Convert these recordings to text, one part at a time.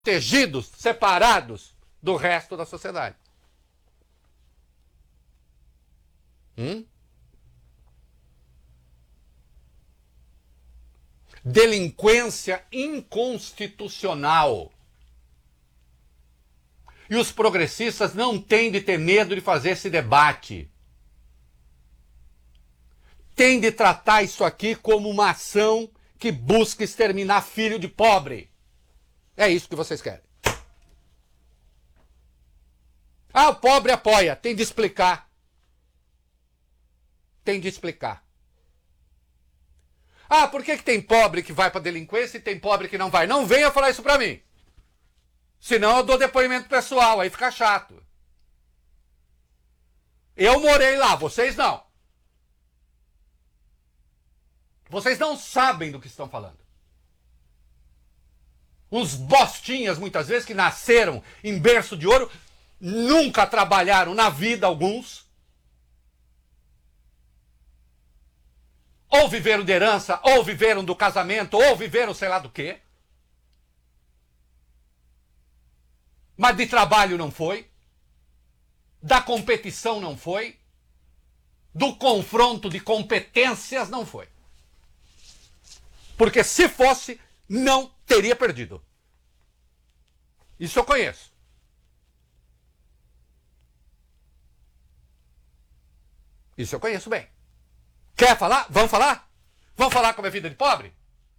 protegidos, separados do resto da sociedade. Delinquência inconstitucional. E os progressistas não têm de ter medo de fazer esse debate. Tem de tratar isso aqui como uma ação que busca exterminar filho de pobre. É isso que vocês querem. Ah, o pobre apoia. Tem de explicar. Tem de explicar. Ah, por que tem pobre que vai para delinquência e tem pobre que não vai? Não venha falar isso para mim. Senão eu dou depoimento pessoal, aí fica chato. Eu morei lá, vocês não. Vocês não sabem do que estão falando. Uns bostinhas, muitas vezes, que nasceram em berço de ouro, nunca trabalharam na vida, alguns. Ou viveram de herança, ou viveram do casamento, ou viveram sei lá do quê. Mas de trabalho não foi. Da competição não foi. Do confronto de competências não foi. Porque se fosse, não teria perdido. Isso eu conheço. Isso eu conheço bem. Quer falar? Vamos falar? Vamos falar como é vida de pobre?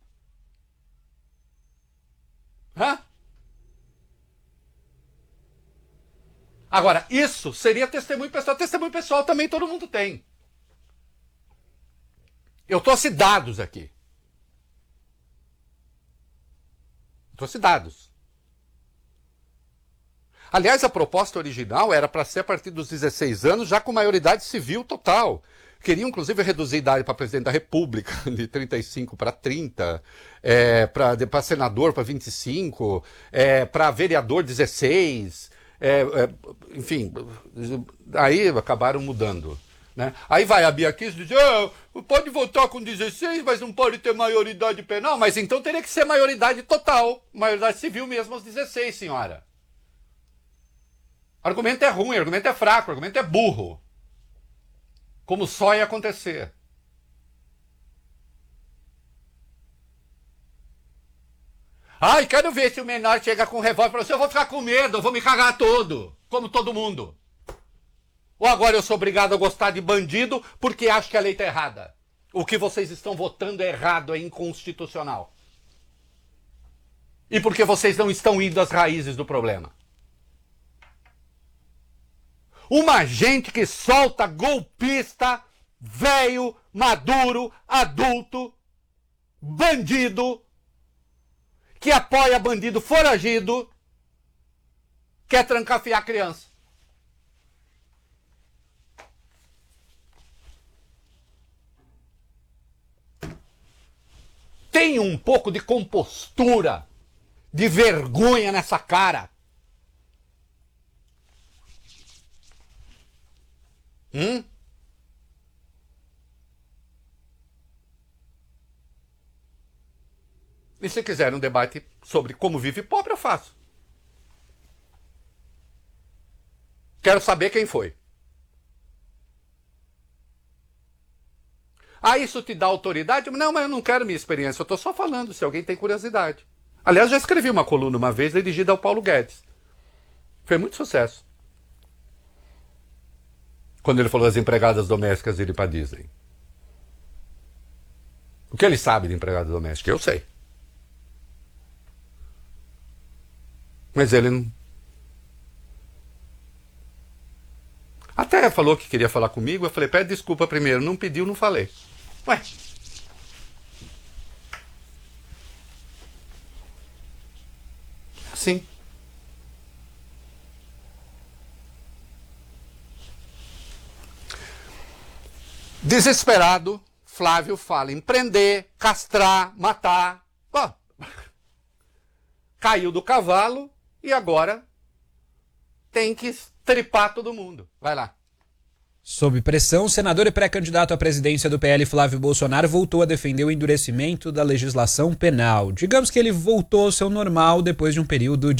Hã? Agora, isso seria testemunho pessoal. Testemunho pessoal também todo mundo tem. Eu trouxe dados aqui. Trouxe dados. Aliás, a proposta original era para ser a partir dos 16 anos, já com maioridade civil total. Queriam, inclusive, reduzir a idade para presidente da República, de 35 para 30, para senador para 25, para vereador 16, enfim, aí acabaram mudando. Né? Aí vai a Bia Kicis e diz, pode votar com 16, mas não pode ter maioridade penal. Mas então teria que ser maioridade total, maioridade civil mesmo aos 16, senhora. O argumento é ruim, o argumento é fraco, o argumento é burro. Como só ia acontecer. Ai, quero ver se o menor chega com revólver para você, eu vou ficar com medo, eu vou me cagar todo, como todo mundo. Ou agora eu sou obrigado a gostar de bandido porque acho que a lei está errada. O que vocês estão votando é errado, é inconstitucional. E porque vocês não estão indo às raízes do problema. Uma gente que solta golpista, velho, maduro, adulto, bandido, que apoia bandido foragido, quer trancafiar a criança. Tem um pouco de compostura, de vergonha nessa cara. E se quiser um debate sobre como vive pobre, eu faço. Quero saber quem foi. Ah, isso te dá autoridade? Não, mas eu não quero minha experiência, eu estou só falando, se alguém tem curiosidade. Aliás, já escrevi uma coluna uma vez dirigida ao Paulo Guedes. Foi muito sucesso. Quando ele falou das empregadas domésticas irem para Disney. O que ele sabe de empregada doméstica? Eu sei. Mas ele não... Até falou que queria falar comigo, eu falei, pede desculpa primeiro. Não pediu, não falei. Ué. Assim. Desesperado, Flávio fala em prender, castrar, matar. Bom, caiu do cavalo e agora tem que tripar todo mundo. Vai lá. Sob pressão, o senador e pré-candidato à presidência do PL, Flávio Bolsonaro, voltou a defender o endurecimento da legislação penal. Digamos que ele voltou ao seu normal depois de um período de